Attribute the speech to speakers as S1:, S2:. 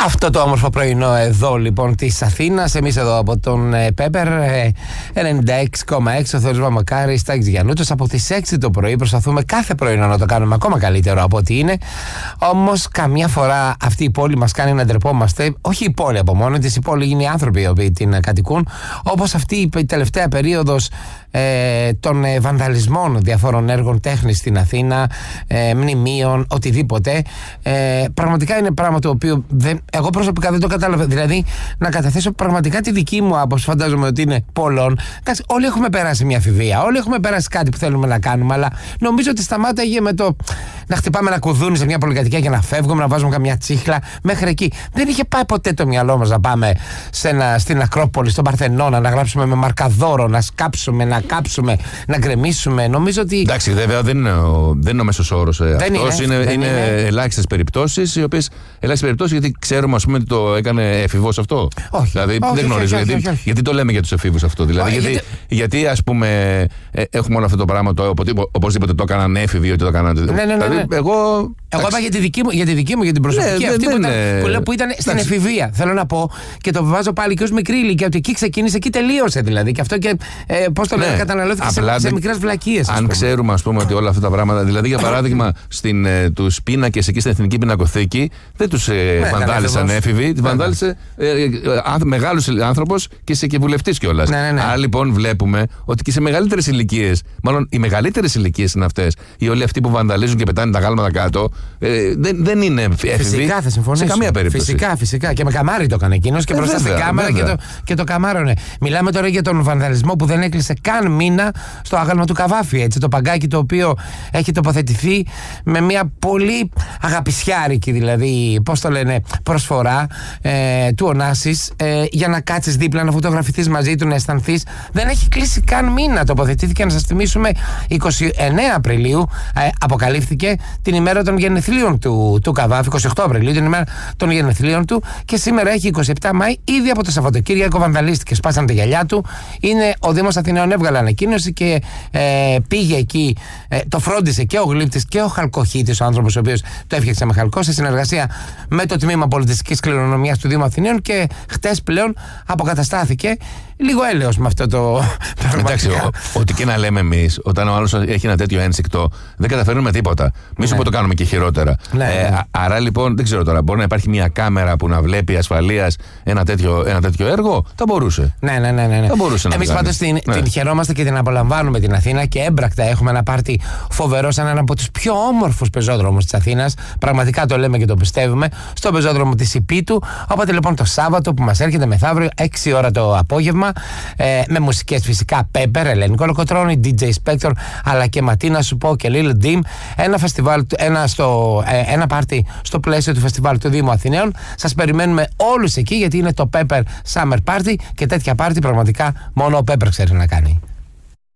S1: Αυτό το όμορφο πρωινό εδώ λοιπόν της Αθήνας. Εμείς εδώ από τον Πέπερ 96,6 ο Θεός Μακάρη στα Γιαννούτος. Από τις 6 το πρωί προσπαθούμε κάθε πρωινό να το κάνουμε ακόμα καλύτερο από ό,τι είναι. Όμως καμιά φορά αυτή η πόλη μας κάνει να ντρεπόμαστε. Όχι η πόλη από μόνη της, η πόλη είναι οι άνθρωποι οι οποίοι την κατοικούν. Όπως αυτή η τελευταία περίοδος των βανδαλισμών διαφόρων έργων τέχνης στην Αθήνα, μνημείων, οτιδήποτε. Πραγματικά είναι πράγμα το οποίο εγώ προσωπικά δεν το κατάλαβα. Δηλαδή, να καταθέσω πραγματικά τη δική μου άποψη, φαντάζομαι ότι είναι πολλών. Όλοι έχουμε περάσει μια εφηβεία, όλοι έχουμε περάσει κάτι που θέλουμε να κάνουμε, αλλά νομίζω ότι σταμάταγε με το να χτυπάμε ένα κουδούνι σε μια πολυκατοικία και να φεύγουμε, να βάζουμε καμιά τσίχλα μέχρι εκεί. Δεν είχε πάει ποτέ το μυαλό μας να πάμε στην Ακρόπολη, στον Παρθενώνα, να γράψουμε με μαρκαδόρο, να σκάψουμε, να κάψουμε, να γκρεμίσουμε. Νομίζω ότι.
S2: Εντάξει, βέβαια δεν είναι ο μέσος όρος αυτός. Είναι ελάχιστες περιπτώσεις, οι οποίες ελάχιστες περιπτώσεις γιατί ξέρουμε, ας πούμε, ότι το έκανε εφηβός αυτό.
S1: Όχι.
S2: Δηλαδή δεν γνωρίζω. Γιατί το λέμε για τους εφήβους αυτό. Δηλαδή, γιατί ας πούμε έχουμε όλο αυτό το πράγμα, οπωσδήποτε το έκαναν έφηβοι, ότι το έκαναν.
S1: Ναι. Εγώ είπα για τη δική μου, για την προσωπική αυτή που ήταν στην εφηβεία. Θέλω να πω και το βάζω πάλι και ως μικρή ηλικία, ότι εκεί ξεκίνησε, εκεί τελείωσε δηλαδή. Και αυτό και πώς το λένε, καταναλώθηκε σε μικρές βλακίες.
S2: Αν ξέρουμε, ας πούμε, ότι όλα αυτά τα πράγματα. Δηλαδή, για παράδειγμα, τους πίνακες εκεί στην Εθνική Πινακοθήκη δεν τους βανδάλισαν έφηβοι, βανδάλισε μεγάλος άνθρωπος και βουλευτής κιόλας. Άρα λοιπόν βλέπουμε ότι και σε μεγαλύτερες ηλικίες, μάλλον οι μεγαλύτερες ηλικίες είναι αυτές, οι όλοι αυτοί που βανδαλίζουν και πετάνε τα γάλματα κάτω, δεν είναι έφηβοι.
S1: Φυσικά θα συμφωνήσω.
S2: Σε καμία περίπτωση.
S1: Φυσικά. Και με καμάρι το έκανε εκείνος και μπροστά στην κάμερα και το καμάρωνε. Μιλάμε τώρα για τον βανδαλισμό που δεν έκλεισε καν μήνα στο άγαλμα του Καβάφη. Έτσι, το παγκάκι το οποίο έχει τοποθετηθεί με μια πολύ αγαπησιάρικη, δηλαδή, πώς το λένε, προσφορά του Ωνάσης για να κάτσεις δίπλα, να φωτογραφηθείς μαζί του, να αισθανθείς. Δεν έχει κλείσει καν μήνα. Τοποθετήθηκε, να σας θυμίσουμε, 29 Απριλίου αποκαλύφθηκε την ημέρα των γενεθλίων του Καβάφη, 28 Απριλίου, την ημέρα των γενεθλίων του, και σήμερα έχει 27 Μάη. Ήδη από το Σαββατοκύριακο βανδαλίστηκε, σπάσαν τα γυαλιά του. Ο Δήμος Αθηναίων έβγαλε ανακοίνωση και πήγε εκεί, το φρόντισε και ο γλύπτης και ο χαλκοχύτης, ο άνθρωπος ο οποίος το έφτιαξε με χαλκό, σε συνεργασία με το Τμήμα Πολιτιστικής Κληρονομιάς του Δήμου Αθηναίων, και χτες πλέον αποκαταστάθηκε. Λίγο έλεος με αυτό το πράγμα.
S2: Εντάξει, ό,τι και να λέμε εμείς, όταν ο άλλος έχει ένα τέτοιο ένστικτο, δεν καταφέρνουμε τίποτα. Μη σου πω το κάνουμε και χειρότερα. Άρα λοιπόν, δεν ξέρω τώρα, μπορεί να υπάρχει μια κάμερα που να βλέπει ασφαλείας ένα τέτοιο έργο. Θα μπορούσε.
S1: Ναι.
S2: Θα μπορούσε να.
S1: Εμείς πάντως την χαιρόμαστε και την απολαμβάνουμε την Αθήνα, και έμπρακτα έχουμε ένα πάρτι φοβερό σαν έναν από τους πιο όμορφους πεζόδρομους της Αθήνας. Πραγματικά το λέμε και το πιστεύουμε. Στο πεζόδρομο της Ιππίτου. Οπότε λοιπόν το Σάββατο που μας έρχεται μεθαύριο, 6 ώρα το απόγευμα, με μουσικές φυσικά Πέπερ, Ελένη Κολοκοτρώνη, DJ Spector, αλλά και Ματίνα σου πω και Lil Dim. Ένα πάρτι στο πλαίσιο του φεστιβάλ του Δήμου Αθηναίων. Σας περιμένουμε όλους εκεί, γιατί είναι το Pepper Summer Party, και τέτοια πάρτι πραγματικά μόνο ο Pepper ξέρει να κάνει.